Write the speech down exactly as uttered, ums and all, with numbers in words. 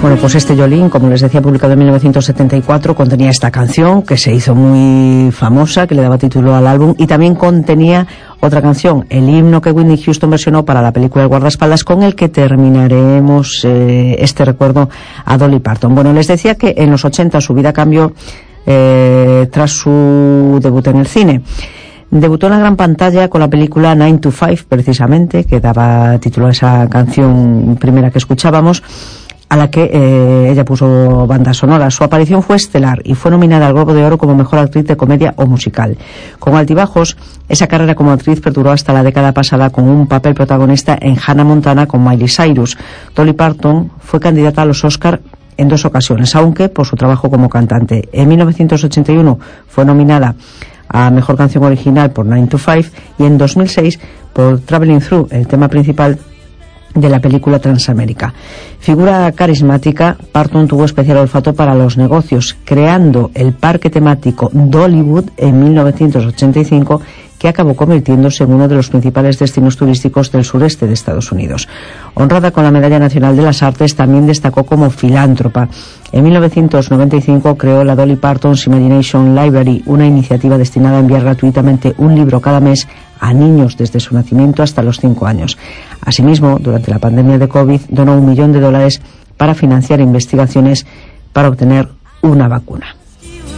Bueno, pues este Jolene, como les decía, publicado en mil novecientos setenta y cuatro, contenía esta canción que se hizo muy famosa, que le daba título al álbum, y también contenía otra canción, el himno que Whitney Houston versionó para la película El guardaespaldas, con el que terminaremos eh, este recuerdo a Dolly Parton. Bueno, les decía que en los ochenta su vida cambió eh, tras su debut en el cine. Debutó en la gran pantalla con la película Nine to Five, precisamente, que daba título a esa canción primera que escuchábamos, a la que eh, ella puso banda sonora. Su aparición fue estelar y fue nominada al Globo de Oro como mejor actriz de comedia o musical. Con altibajos, esa carrera como actriz perduró hasta la década pasada con un papel protagonista en Hannah Montana con Miley Cyrus. Dolly Parton fue candidata a los Oscar en dos ocasiones, aunque por su trabajo como cantante. En mil novecientos ochenta y uno fue nominada a mejor canción original por Nine to Five y en dos mil seis por Traveling Through, el tema principal de la película Transamérica. Figura carismática, Parton tuvo especial olfato para los negocios, creando el parque temático Dollywood en mil novecientos ochenta y cinco, que acabó convirtiéndose en uno de los principales destinos turísticos del sureste de Estados Unidos. Honrada con la Medalla Nacional de las Artes, también destacó como filántropa. En mil novecientos noventa y cinco creó la Dolly Parton's Imagination Library, una iniciativa destinada a enviar gratuitamente un libro cada mes a niños desde su nacimiento hasta los cinco años. Asimismo, durante la pandemia de COVID, donó un millón de dólares para financiar investigaciones para obtener una vacuna.